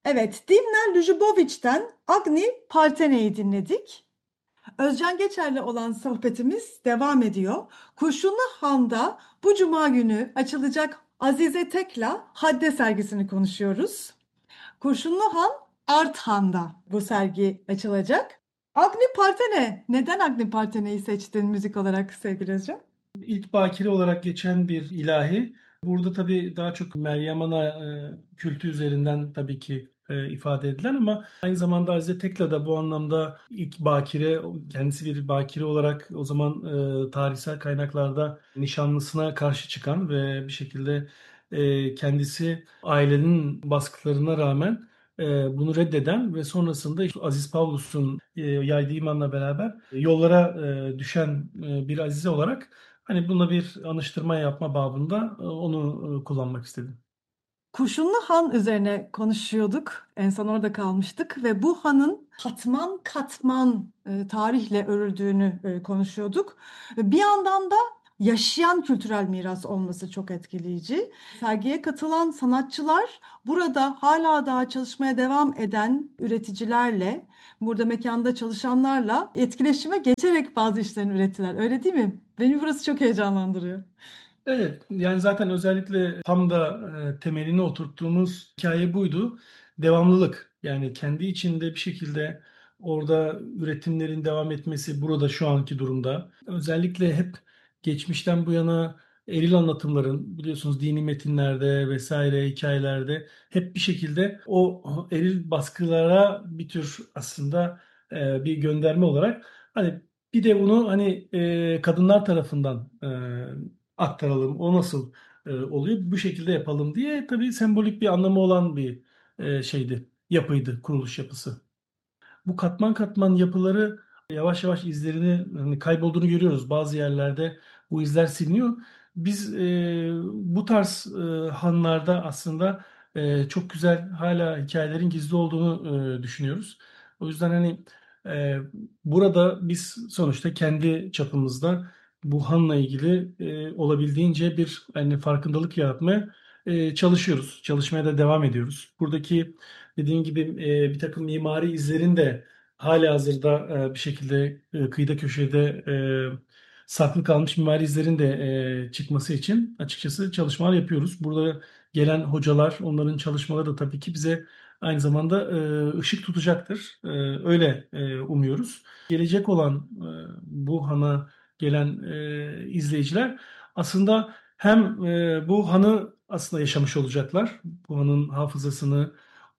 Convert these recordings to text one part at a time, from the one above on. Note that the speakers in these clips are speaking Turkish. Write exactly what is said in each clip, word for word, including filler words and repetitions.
Evet, Dimner Ljubovic'ten Agni Partene'yi dinledik. Özcan Geçer'le olan sohbetimiz devam ediyor. Kurşunlu Han'da bu cuma günü açılacak Azize Tekla Hadde sergisini konuşuyoruz. Kurşunlu Han Arthan'da bu sergi açılacak. Agni Partene. Neden Agni Partene'yi seçtin müzik olarak sevgili Özcan? İlk bakire olarak geçen bir ilahi. Burada tabii daha çok Meryem Ana e, kültü üzerinden tabii ki e, ifade edilen ama aynı zamanda Azize Tekla da bu anlamda ilk bakire, kendisi bir bakire olarak o zaman e, tarihsel kaynaklarda nişanlısına karşı çıkan ve bir şekilde e, kendisi ailenin baskılarına rağmen e, bunu reddeden ve sonrasında işte Aziz Pavlus'un e, yaydığı imanla beraber yollara e, düşen e, bir Azize olarak hani buna bir anıştırma yapma babında e, onu e, kullanmak istedim. Kurşunlu Han üzerine konuşuyorduk. En son orada kalmıştık ve bu hanın katman katman e, tarihle örüldüğünü e, konuşuyorduk. Bir yandan da yaşayan kültürel miras olması çok etkileyici. Sergiye katılan sanatçılar burada hala daha çalışmaya devam eden üreticilerle, burada mekanda çalışanlarla etkileşime geçerek bazı işlerini ürettiler. Öyle değil mi? Beni burası çok heyecanlandırıyor. Evet, yani zaten özellikle tam da e, temelini oturttuğumuz hikaye buydu. Devamlılık. Yani kendi içinde bir şekilde orada üretimlerin devam etmesi burada şu anki durumda. Özellikle hep geçmişten bu yana eril anlatımların biliyorsunuz dini metinlerde vesaire hikayelerde hep bir şekilde o eril baskılara bir tür aslında e, bir gönderme olarak hani bir de bunu hani e, kadınlar tarafından e, aktaralım. O nasıl e, oluyor? Bu şekilde yapalım diye tabii sembolik bir anlamı olan bir e, şeydi, yapıydı, kuruluş yapısı. Bu katman katman yapıları yavaş yavaş izlerini hani kaybolduğunu görüyoruz. Bazı yerlerde bu izler siliniyor. Biz e, bu tarz e, hanlarda aslında e, çok güzel hala hikayelerin gizli olduğunu e, düşünüyoruz. O yüzden hani e, burada biz sonuçta kendi çapımızda bu hanla ilgili e, olabildiğince bir hani farkındalık yaratmaya e, çalışıyoruz. Çalışmaya da devam ediyoruz. Buradaki dediğim gibi e, bir takım mimari izlerin de halihazırda e, bir şekilde e, kıyıda köşede e, saklı kalmış mimari izlerin de e, çıkması için açıkçası çalışmalar yapıyoruz. Burada gelen hocalar, onların çalışmaları da tabii ki bize aynı zamanda e, ışık tutacaktır. E, öyle e, umuyoruz. Gelecek olan e, bu hana gelen e, izleyiciler aslında hem e, bu hanı aslında yaşamış olacaklar. Bu hanın hafızasını,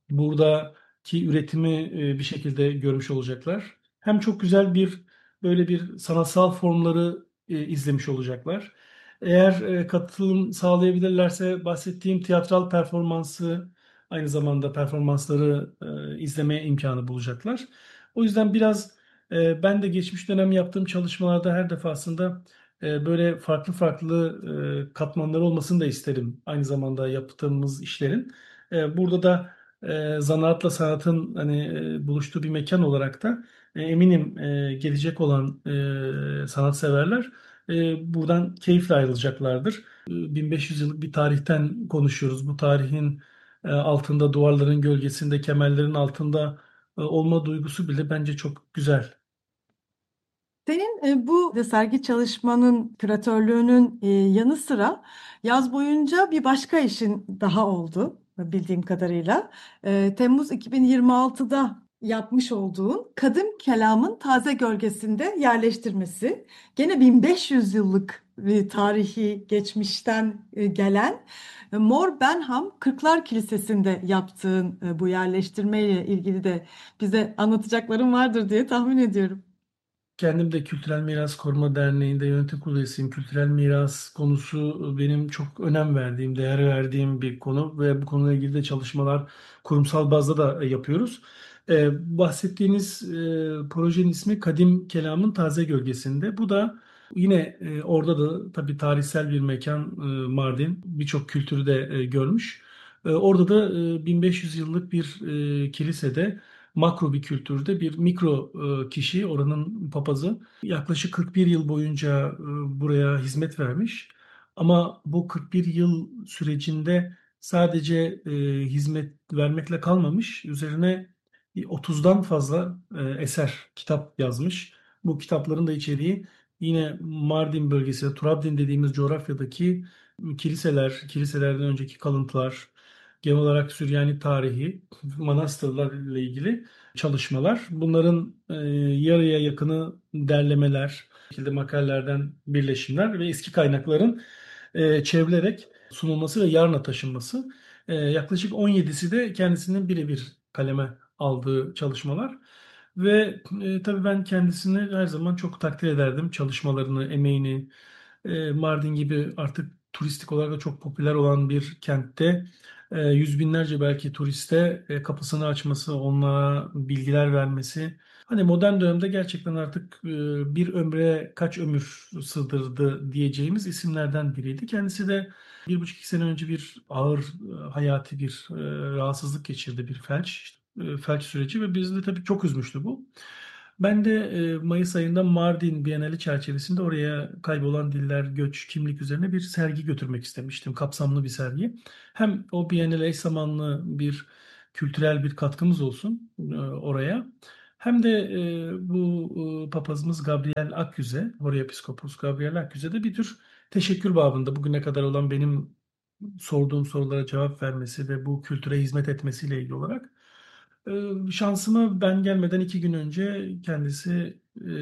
buradaki üretimi e, bir şekilde görmüş olacaklar. Hem çok güzel bir böyle bir sanatsal formları e, izlemiş olacaklar. Eğer e, katılım sağlayabilirlerse bahsettiğim tiyatral performansı aynı zamanda performansları e, izlemeye imkanı bulacaklar. O yüzden biraz e, ben de geçmiş dönem yaptığım çalışmalarda her defasında e, böyle farklı farklı e, katmanları olmasını da isterim. Aynı zamanda yaptığımız işlerin. E, burada da e, zanaatla sanatın hani e, buluştuğu bir mekan olarak da e, eminim e, gelecek olan e, sanatseverler e, buradan keyifle ayrılacaklardır. E, bin beş yüz yıllık bir tarihten konuşuyoruz. Bu tarihin e, altında, duvarların gölgesinde, kemerlerin altında e, olma duygusu bile bence çok güzel. Senin e, bu sergi çalışmanın küratörlüğünün e, yanı sıra yaz boyunca bir başka işin daha oldu bildiğim kadarıyla. E, Temmuz iki bin yirmi altıda yapmış olduğun Kadim Kelam'ın taze gölgesinde yerleştirmesi. Gene bin beş yüz yıllık bir tarihi geçmişten e, gelen e, Mor Benham Kırklar Kilisesi'nde yaptığın e, bu yerleştirmeyle ilgili de bize anlatacakların vardır diye tahmin ediyorum. Kendim de Kültürel Miras Koruma Derneği'nde yönetim kurulu üyesiyim. Kültürel miras konusu benim çok önem verdiğim, değer verdiğim bir konu ve bu konuyla ilgili de çalışmalar kurumsal bazda da yapıyoruz. Ee, bahsettiğiniz e, projenin ismi Kadim Kelam'ın Taze Gölgesinde. Bu da yine e, orada da tabii tarihsel bir mekan e, Mardin birçok kültürü de e, görmüş. E, orada da e, bin beş yüz yıllık bir e, kilisede makro bir kültürde bir mikro e, kişi, oranın papazı yaklaşık kırk bir yıl boyunca e, buraya hizmet vermiş. Ama bu kırk bir yıl sürecinde sadece e, hizmet vermekle kalmamış, üzerine otuzdan fazla e, eser, kitap yazmış. Bu kitapların da içeriği yine Mardin bölgesi, Turabdin dediğimiz coğrafyadaki kiliseler, kiliselerden önceki kalıntılar, genel olarak Süryani tarihi, manastırlarla ilgili çalışmalar. Bunların e, yarıya yakını derlemeler, şekilde makalelerden birleşimler ve eski kaynakların e, çevrilerek sunulması ve yarına taşınması. E, yaklaşık on yedisi de kendisinin birebir kaleme aldığı çalışmalar. Ve e, tabii ben kendisini her zaman çok takdir ederdim. Çalışmalarını, emeğini. E, Mardin gibi artık turistik olarak da çok popüler olan bir kentte e, yüz binlerce belki turiste e, kapısını açması, onlara bilgiler vermesi. Hani modern dönemde gerçekten artık e, bir ömre kaç ömür sığdırdı diyeceğimiz isimlerden biriydi. Kendisi de bir buçuk iki sene önce bir ağır e, hayati bir e, rahatsızlık geçirdi, bir felç, e, felç süreci ve bizi de tabii çok üzmüştü bu. Ben de e, Mayıs ayında Mardin Bienali çerçevesinde oraya kaybolan diller, göç, kimlik üzerine bir sergi götürmek istemiştim. Kapsamlı bir sergi. Hem o Bienale eş zamanlı bir kültürel bir katkımız olsun e, oraya. Hem de e, bu e, papazımız Gabriel Akyüze, oraya Piskopos Gabriel Akyüze de bir tür teşekkür babında bugüne kadar olan benim sorduğum sorulara cevap vermesi ve bu kültüre hizmet etmesiyle ilgili olarak ee, şansıma ben gelmeden iki gün önce kendisi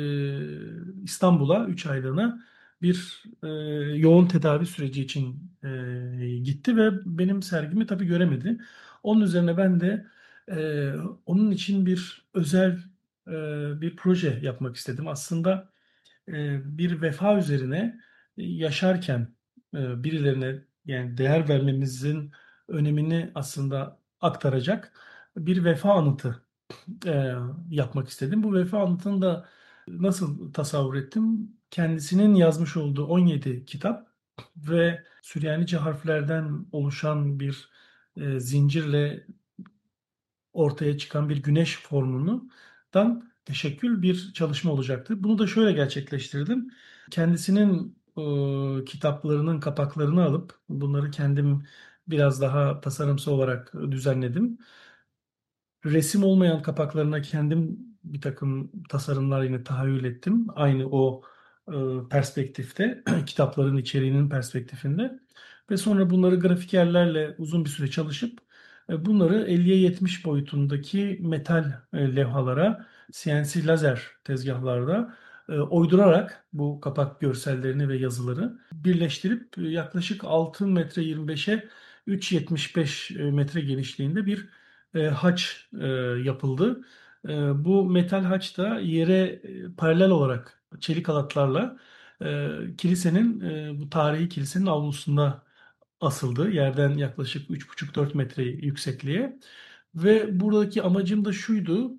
e, İstanbul'a üç aylığına bir e, yoğun tedavi süreci için e, gitti ve benim sergimi tabii göremedi. Onun üzerine ben de e, onun için bir özel e, bir proje yapmak istedim. Aslında e, bir vefa üzerine e, yaşarken e, birilerine yani değer vermemizin önemini aslında aktaracak bir vefa anıtı e, yapmak istedim. Bu vefa anıtını da nasıl tasavvur ettim? Kendisinin yazmış olduğu on yedi kitap ve Süryanice harflerden oluşan bir e, zincirle ortaya çıkan bir güneş formundan teşekkül bir çalışma olacaktı. Bunu da şöyle gerçekleştirdim. Kendisinin e, kitaplarının kapaklarını alıp bunları kendim biraz daha tasarımsal olarak düzenledim. Resim olmayan kapaklarına kendim bir takım tasarımlar yine tahayyül ettim. Aynı o e, perspektifte, kitapların içeriğinin perspektifinde. Ve sonra bunları grafikerlerle uzun bir süre çalışıp e, bunları elliye yetmiş boyutundaki metal e, levhalara C N C lazer tezgahlarda e, oydurarak bu kapak görsellerini ve yazıları birleştirip e, yaklaşık altı metre yirmi beşe üç yetmiş beş metre genişliğinde bir e, haç e, yapıldı. E, bu metal haç da yere e, paralel olarak çelik halatlarla e, kilisenin e, bu tarihi kilisenin avlusunda asıldı. Yerden yaklaşık üç buçuk dört metre yüksekliğe. Ve buradaki amacım da şuydu.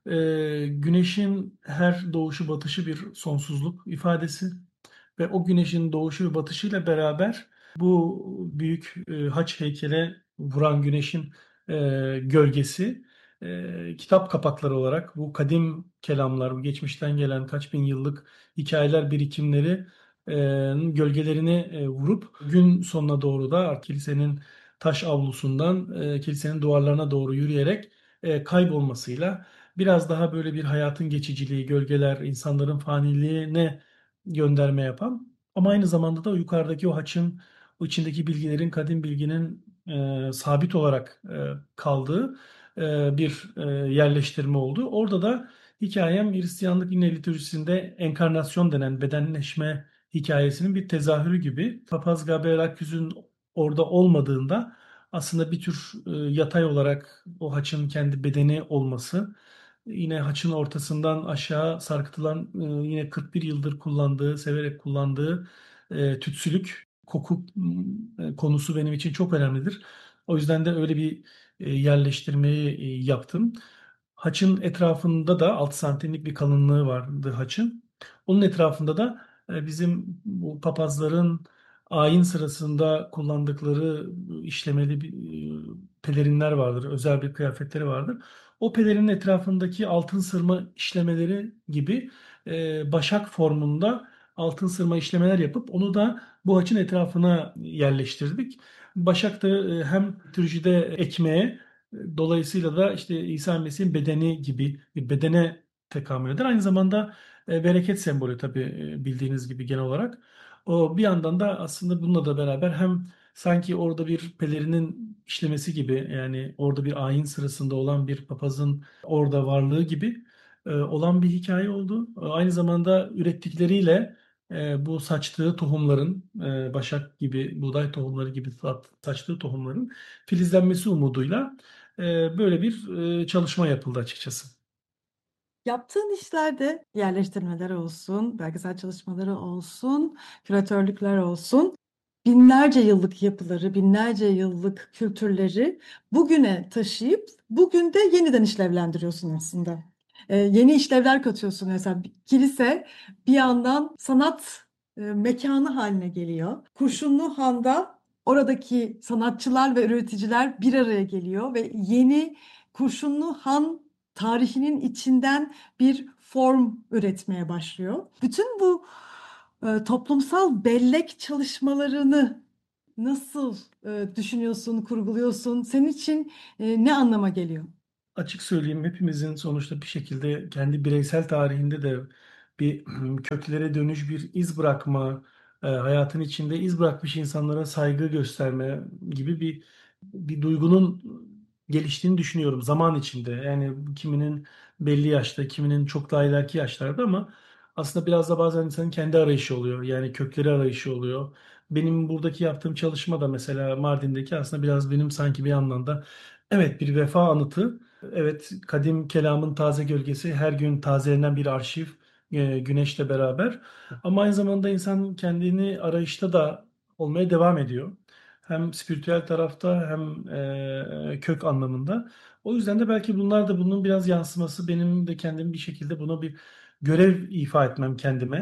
E, güneşin her doğuşu batışı bir sonsuzluk ifadesi. Ve o güneşin doğuşu ve batışıyla beraber bu büyük e, haç heykele vuran güneşin e, gölgesi e, kitap kapakları olarak bu kadim kelamlar, bu geçmişten gelen kaç bin yıllık hikayeler birikimleri e, gölgelerini e, vurup gün sonuna doğru da kilisenin taş avlusundan e, kilisenin duvarlarına doğru yürüyerek e, kaybolmasıyla biraz daha böyle bir hayatın geçiciliği, gölgeler, insanların faniliğine gönderme yapan ama aynı zamanda da o yukarıdaki o haçın o içindeki bilgilerin kadim bilginin e, sabit olarak e, kaldığı e, bir e, yerleştirme oldu. Orada da hikayem Hristiyanlık yine liturjisinde enkarnasyon denen bedenleşme hikayesinin bir tezahürü gibi. Papaz Gabriel Aküz'ün orada olmadığında aslında bir tür e, yatay olarak o haçın kendi bedeni olması, yine haçın ortasından aşağı sarkıtılan e, yine kırk bir yıldır kullandığı, severek kullandığı e, tütsülük koku e, konusu benim için çok önemlidir. O yüzden de öyle bir e, yerleştirmeyi e, yaptım. Haçın etrafında da altı santimlik bir kalınlığı vardı haçın. Onun etrafında da e, bizim bu papazların ayin sırasında kullandıkları işlemeli bir, e, pelerinler vardır, özel bir kıyafetleri vardır. O pelerinin etrafındaki altın sırma işlemeleri gibi e, başak formunda altın sırma işlemeler yapıp onu da bu haçın etrafına yerleştirdik. Başak da e, hem liturjide ekmeğe, e, dolayısıyla da işte İsa Mesih'in bedeni gibi bir bedene tekamül eder. Aynı zamanda e, bereket sembolü tabii, e, bildiğiniz gibi genel olarak. O bir yandan da aslında bununla da beraber hem sanki orada bir pelerinin işlemesi gibi, yani orada bir ayin sırasında olan bir papazın orada varlığı gibi e, olan bir hikaye oldu. E, Aynı zamanda ürettikleriyle e, bu saçtığı tohumların, e, başak gibi, buğday tohumları gibi sa- saçtığı tohumların filizlenmesi umuduyla e, böyle bir e, çalışma yapıldı açıkçası. Yaptığın işlerde yerleştirmeler olsun, belgesel çalışmaları olsun, küratörlükler olsun, binlerce yıllık yapıları, binlerce yıllık kültürleri bugüne taşıyıp bugün de yeniden işlevlendiriyorsun aslında. Ee, yeni işlevler katıyorsun. Mesela bir kilise bir yandan sanat e, mekanı haline geliyor. Kurşunlu Han'da oradaki sanatçılar ve üreticiler bir araya geliyor ve yeni Kurşunlu Han tarihinin içinden bir form üretmeye başlıyor. Bütün bu e, toplumsal bellek çalışmalarını nasıl e, düşünüyorsun, kurguluyorsun? Senin için e, ne anlama geliyor? Açık söyleyeyim, hepimizin sonuçta bir şekilde kendi bireysel tarihinde de bir köklere dönüş, bir iz bırakma, e, hayatın içinde iz bırakmış insanlara saygı gösterme gibi bir bir duygunun geliştiğini düşünüyorum zaman içinde. Yani kiminin belli yaşta, kiminin çok daha ileriki yaşlarda, ama aslında biraz da bazen insanın kendi arayışı oluyor. Yani kökleri arayışı oluyor. Benim buradaki yaptığım çalışma da mesela Mardin'deki aslında biraz benim sanki bir anlamda evet bir vefa anıtı. Evet, kadim kelamın taze gölgesi, her gün tazelenen bir arşiv, e, güneşle beraber. Ama aynı zamanda insan kendini arayışta da olmaya devam ediyor. Hem spiritüel tarafta hem e, kök anlamında. O yüzden de belki bunlar da bunun biraz yansıması, benim de kendim bir şekilde buna bir görev ifa etmem kendime.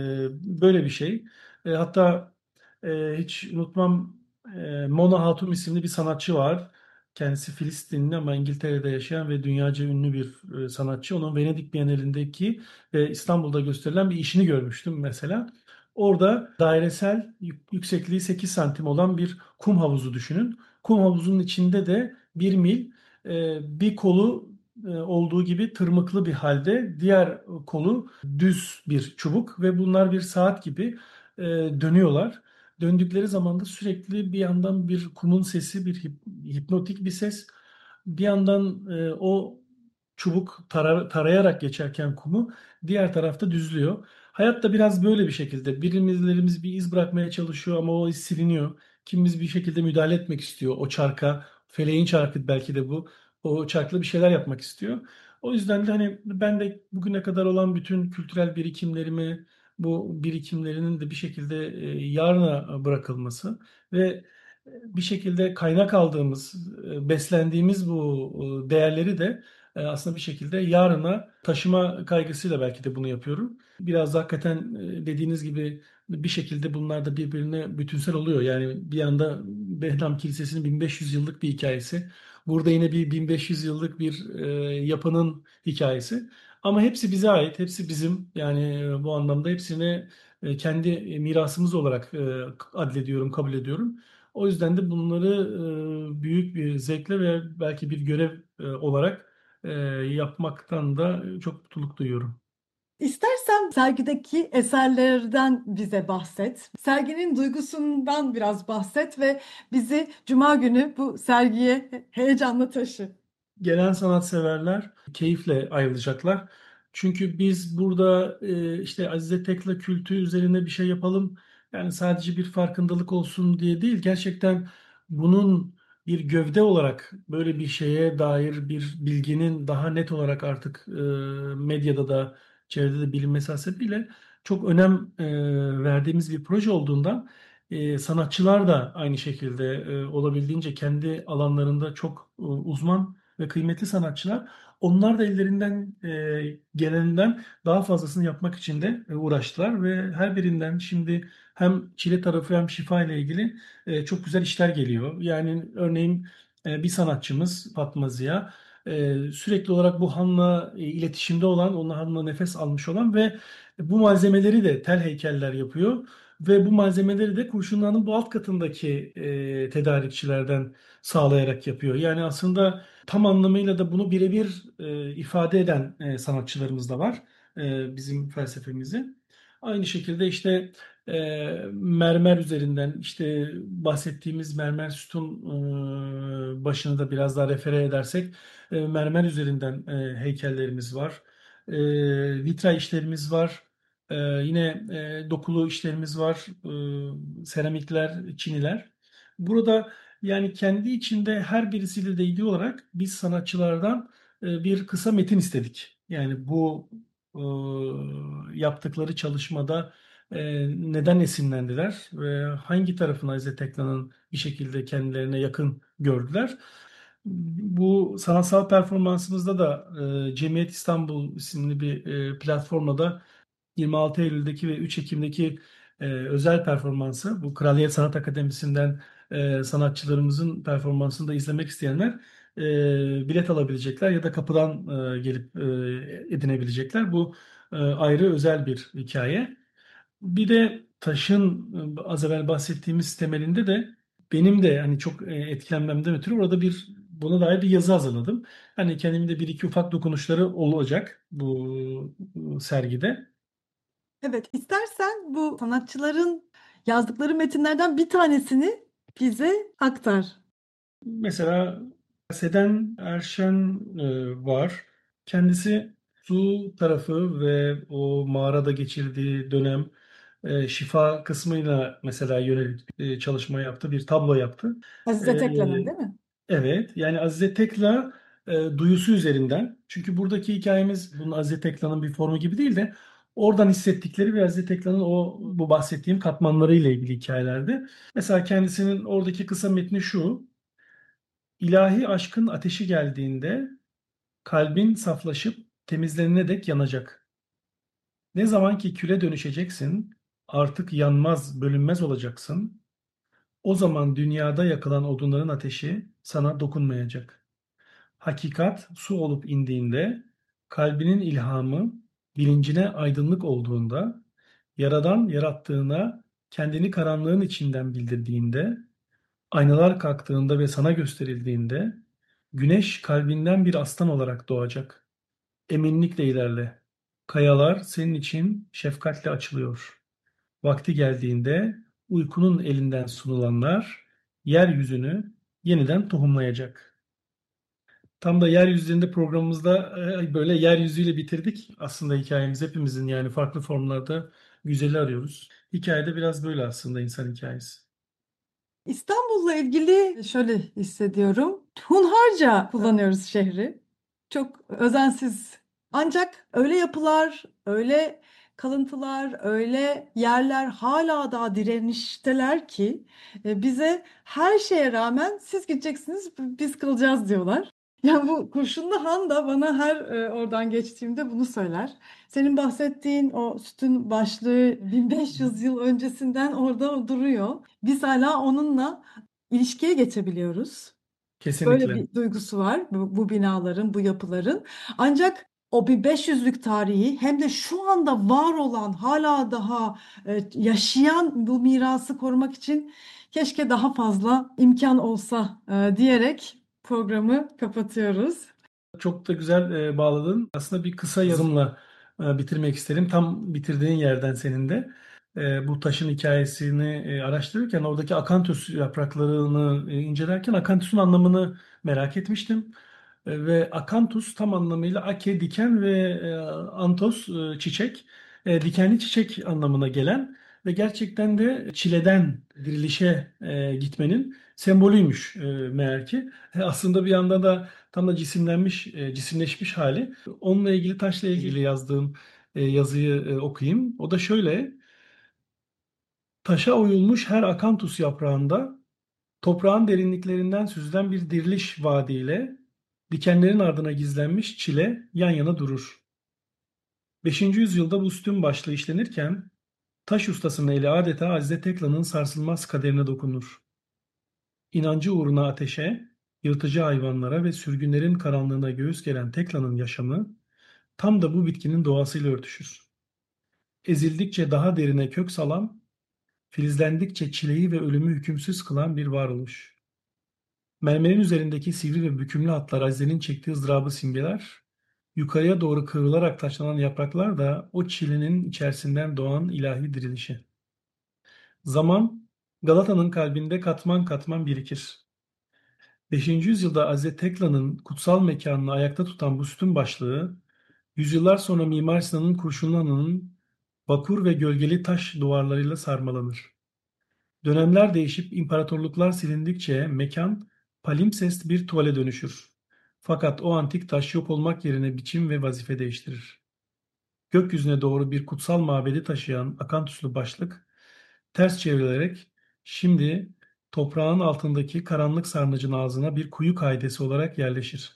E, böyle bir şey. E, hatta e, hiç unutmam, e, Mona Hatun isimli bir sanatçı var. Kendisi Filistinli ama İngiltere'de yaşayan ve dünyaca ünlü bir e, sanatçı. Onun Venedik Bienalindeki ve İstanbul'da gösterilen bir işini görmüştüm mesela. Orada dairesel, yük- yüksekliği sekiz santim olan bir kum havuzu düşünün. Kum havuzunun içinde de bir mil, e, bir kolu e, olduğu gibi tırmıklı bir halde, diğer kolu düz bir çubuk ve bunlar bir saat gibi e, dönüyorlar. Döndükleri zaman da sürekli bir yandan bir kumun sesi, bir hip- hipnotik bir ses. Bir yandan e, o çubuk tara- tarayarak geçerken kumu diğer tarafta düzlüyor. Hayat da biraz böyle bir şekilde. Birimizlerimiz bir iz bırakmaya çalışıyor ama o iz siliniyor. Kimimiz bir şekilde müdahale etmek istiyor o çarka. Feleğin çarkı belki de bu. O çarkla bir şeyler yapmak istiyor. O yüzden de hani ben de bugüne kadar olan bütün kültürel birikimlerimi, bu birikimlerinin de bir şekilde e, yarına bırakılması ve e, bir şekilde kaynak aldığımız, e, beslendiğimiz bu e, değerleri de e, aslında bir şekilde yarına taşıma kaygısıyla belki de bunu yapıyorum. Biraz da hakikaten e, dediğiniz gibi bir şekilde bunlar da birbirine bütünsel oluyor. Yani bir yanda Behnam Kilisesi'nin bin beş yüz yıllık bir hikayesi. Burada yine bir bin beş yüz yıllık bir e, yapının hikayesi. Ama hepsi bize ait, hepsi bizim. Yani e, bu anlamda hepsini e, kendi mirasımız olarak e, adlediyorum, kabul ediyorum. O yüzden de bunları e, büyük bir zevkle ve belki bir görev e, olarak e, yapmaktan da çok mutluluk duyuyorum. İstersen sergideki eserlerden bize bahset. Serginin duygusundan biraz bahset ve bizi Cuma günü bu sergiye heyecanla taşı. Gelen sanatseverler keyifle ayrılacaklar. Çünkü biz burada e, işte Azize Tekla kültü üzerine bir şey yapalım. Yani sadece bir farkındalık olsun diye değil. Gerçekten bunun bir gövde olarak böyle bir şeye dair bir bilginin daha net olarak artık e, medyada da çevrede de bilinmesi hasebiyle çok önem e, verdiğimiz bir proje olduğundan e, sanatçılar da aynı şekilde e, olabildiğince kendi alanlarında çok e, uzman ve kıymetli sanatçılar. Onlar da ellerinden e, geleninden daha fazlasını yapmak için de e, uğraştılar ve her birinden şimdi hem çile tarafı hem şifa ile ilgili e, çok güzel işler geliyor. Yani örneğin e, bir sanatçımız Fatma Ziya e, sürekli olarak bu hanla e, iletişimde olan, onunla hanla nefes almış olan ve Bu malzemeleri de tel heykeller yapıyor ve bu malzemeleri de Kurşunlu'nun bu alt katındaki e, tedarikçilerden sağlayarak yapıyor. Yani aslında tam anlamıyla da bunu birebir e, ifade eden e, sanatçılarımız da var e, bizim felsefemizi. Aynı şekilde işte e, mermer üzerinden işte bahsettiğimiz mermer sütun e, başını da biraz daha refere edersek e, mermer üzerinden e, heykellerimiz var. E, vitray işlerimiz var. E, yine e, dokulu işlerimiz var. E, seramikler, çiniler. Burada yani kendi içinde her birisiyle de ilgili olarak biz sanatçılardan e, bir kısa metin istedik. Yani bu e, yaptıkları çalışmada e, neden esinlendiler ve hangi tarafına İzzet Teklan'ın bir şekilde kendilerine yakın gördüler. Bu sanatsal performansımızda da e, Cemiyet İstanbul isimli bir e, platformla da yirmi altı Eylül'deki ve üç Ekim'deki e, özel performansı, bu Kraliyet Sanat Akademisi'nden e, sanatçılarımızın performansını da izlemek isteyenler e, bilet alabilecekler ya da kapıdan e, gelip e, edinebilecekler. Bu e, ayrı özel bir hikaye. Bir de taşın e, az evvel bahsettiğimiz temelinde de benim de hani çok e, etkilenmemden ötürü orada bir buna dair bir yazı hazırladım. Hani kendimde bir iki ufak dokunuşları olacak bu bu sergide. Evet, istersen bu sanatçıların yazdıkları metinlerden bir tanesini bize aktar. Mesela Seden Erşen e, var. Kendisi su tarafı ve o mağarada geçirdiği dönem e, şifa kısmıyla mesela yönelik e, çalışma yaptı, bir tablo yaptı. Azize E, Teklan'ın değil mi? evet, yani Azize Tekla e, duyusu üzerinden. Çünkü buradaki hikayemiz bunun Azize Tekla'nın bir formu gibi değil de oradan hissettikleri ve Azize Tekla'nın o bu bahsettiğim katmanlarıyla ilgili hikayelerdi. Mesela kendisinin oradaki kısa metni şu. İlahi aşkın ateşi geldiğinde kalbin saflaşıp temizlenene dek yanacak. Ne zaman ki küle dönüşeceksin, artık yanmaz, bölünmez olacaksın. O zaman dünyada yakılan odunların ateşi sana dokunmayacak. Hakikat su olup indiğinde, kalbinin ilhamı bilincine aydınlık olduğunda, Yaradan yarattığına kendini karanlığın içinden bildirdiğinde, aynalar kalktığında ve sana gösterildiğinde, güneş kalbinden bir aslan olarak doğacak. Eminlikle ilerle. Kayalar senin için şefkatle açılıyor. Vakti geldiğinde uykunun elinden sunulanlar yeryüzünü yeniden tohumlayacak. Tam da yeryüzünde programımızda e, böyle yeryüzüyle bitirdik. Aslında hikayemiz hepimizin yani farklı formlarda güzeli arıyoruz. Hikayede biraz böyle aslında insan hikayesi. İstanbul'la ilgili şöyle hissediyorum. Hunharca kullanıyoruz şehri. Çok özensiz. Ancak öyle yapılar, öyle kalıntılar, öyle yerler hala daha direnişteler ki e, bize her şeye rağmen siz gideceksiniz, biz kalacağız diyorlar. Yani bu Kurşunlu Han da bana her e, oradan geçtiğimde bunu söyler. Senin bahsettiğin o sütun başlığı bin beş yüz yıl öncesinden orada duruyor. Biz hala onunla ilişkiye geçebiliyoruz. Böyle Kesinlikle. bir duygusu var bu, bu binaların, bu yapıların. Ancak o bir beş yüzlük tarihi hem de şu anda var olan, hala daha e, yaşayan bu mirası korumak için keşke daha fazla imkan olsa e, diyerek programı kapatıyoruz. Çok da güzel e, bağladın. Aslında bir kısa yazımla e, bitirmek isterim. Tam bitirdiğin yerden senin de. E, bu taşın hikayesini e, araştırırken oradaki akantüs yapraklarını e, incelerken akantüsün anlamını merak etmiştim. E, ve akanthus tam anlamıyla ake diken ve e, anthos e, çiçek. E, dikenli çiçek anlamına gelen ve gerçekten de çileden dirilişe e, gitmenin sembolüymüş e, meğer ki. E, aslında bir yanda da tam da cisimlenmiş, e, cisimleşmiş hali. Onunla ilgili taşla ilgili yazdığım e, yazıyı e, okuyayım. O da şöyle. Taşa oyulmuş her akantus yaprağında toprağın derinliklerinden süzülen bir diriliş vaadiyle dikenlerin ardına gizlenmiş çile yan yana durur. Beşinci yüzyılda bu sütun başlığı işlenirken taş ustasının eli adeta Azize Tekla'nın sarsılmaz kaderine dokunur. İnancı uğruna ateşe, yırtıcı hayvanlara ve sürgünlerin karanlığına göğüs geren Tekla'nın yaşamı tam da bu bitkinin doğasıyla örtüşür. ezildikçe daha derine kök salan, filizlendikçe çileyi ve ölümü hükümsüz kılan bir varoluş. Mermerin üzerindeki sivri ve bükümlü hatlar Azize'nin çektiği ızdırabı simgeler, yukarıya doğru kıvrılarak taşlanan yapraklar da o çilenin içerisinden doğan ilahi dirilişi. Zaman, Galata'nın kalbinde katman katman birikir. beşinci yüzyılda Azize Tekla'nın kutsal mekanını ayakta tutan bu sütun başlığı, yüzyıllar sonra Mimar Sinan'ın Kurşunlu Hanı'nın vakur ve gölgeli taş duvarlarıyla sarmalanır. Dönemler değişip imparatorluklar silindikçe mekan palimpsest bir tuvale dönüşür. Fakat o antik taş yok olmak yerine biçim ve vazife değiştirir. Gökyüzüne doğru bir kutsal mabedi taşıyan akantüslü başlık, ters çevrilerek şimdi toprağın altındaki karanlık sarnıcın ağzına bir kuyu kaidesi olarak yerleşir.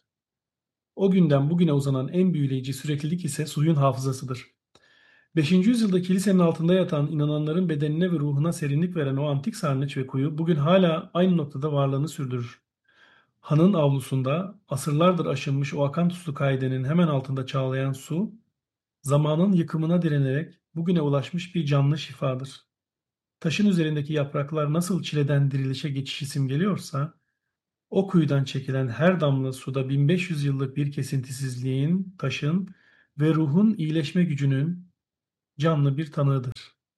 O günden bugüne uzanan en büyüleyici süreklilik ise suyun hafızasıdır. beşinci yüzyılda kilisenin altında yatan inananların bedenine ve ruhuna serinlik veren o antik sarnıç ve kuyu bugün hala aynı noktada varlığını sürdürür. Hanın avlusunda asırlardır aşınmış o akan tuzlu kaidenin hemen altında çağlayan su, zamanın yıkımına direnerek bugüne ulaşmış bir canlı şifadır. Taşın üzerindeki yapraklar nasıl çileden dirilişe geçişi simgeliyorsa, o kuyudan çekilen her damla suda bin beş yüz yıllık bir kesintisizliğin, taşın ve ruhun iyileşme gücünün canlı bir tanığıdır.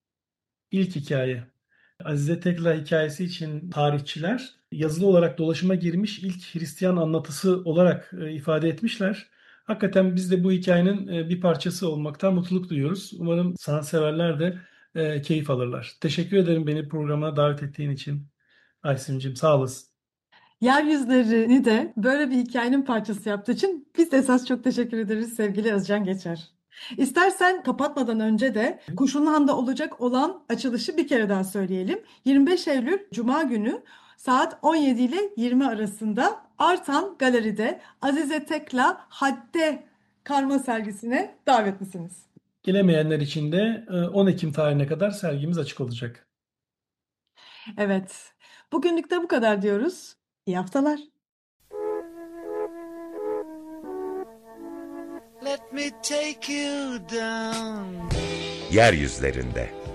İlk hikaye. Azize Tekla hikayesi için tarihçiler yazılı olarak dolaşıma girmiş ilk Hristiyan anlatısı olarak e, ifade etmişler. Hakikaten biz de bu hikayenin e, bir parçası olmaktan mutluluk duyuyoruz. Umarım sanatseverler de e, keyif alırlar. Teşekkür ederim beni programa davet ettiğin için. Aysim'cim sağ olasın. Yeryüzlerini de böyle bir hikayenin parçası yaptığı için biz de esas çok teşekkür ederiz sevgili Özcan Geçer. İstersen kapatmadan önce de Kurşunluhan'da olacak olan açılışı bir kere daha söyleyelim. yirmi beş Eylül Cuma günü saat on yedi ile yirmi arasında Artan Galeri'de Azize Tekla Hadde karma sergisine davetlisiniz. Gelemeyenler için de e, on Ekim tarihine kadar sergimiz açık olacak. Evet, bugünlük de bu kadar diyoruz. İyi haftalar. Let me take you down. Yeryüzlerinde.